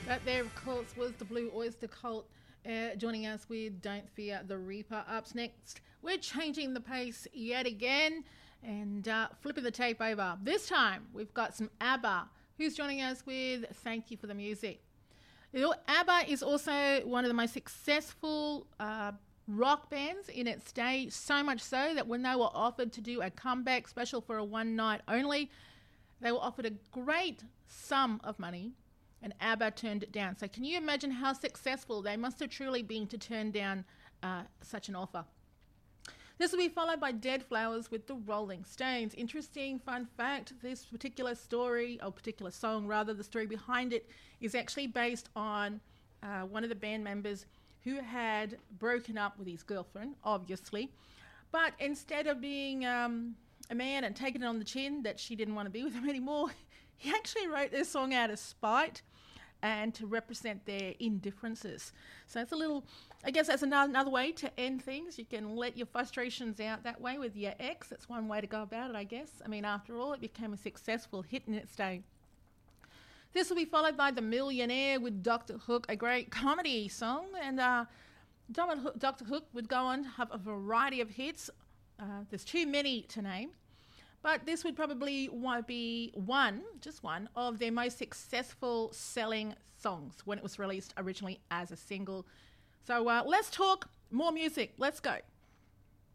That there, of course, was the Blue Oyster Cult joining us with Don't Fear the Reaper. Up next, we're changing the pace yet again and flipping the tape over. This time, we've got some ABBA, who's joining us with Thank You for the Music. You know, ABBA is also one of the most successful rock bands in its day, so much so that when they were offered to do a comeback special for a one night only, they were offered a great sum of money, and ABBA turned it down. So can you imagine how successful they must have truly been to turn down such an offer? This will be followed by Dead Flowers with the Rolling Stones. Interesting fun fact, this particular story, or particular song rather, the story behind it is actually based on one of the band members who had broken up with his girlfriend, obviously. But instead of being a man and taking it on the chin that she didn't want to be with him anymore, he actually wrote this song out of spite and to represent their indifferences. So it's a little, I guess that's another way to end things. You can let your frustrations out that way with your ex. That's one way to go about it, I guess. I mean, after all, it became a successful hit in its day. This will be followed by The Millionaire with Dr. Hook, a great comedy song. And Dr. Hook would go on to have a variety of hits. There's too many to name. But this would probably be just one, of their most successful selling songs when it was released originally as a single. So let's talk more music. Let's go.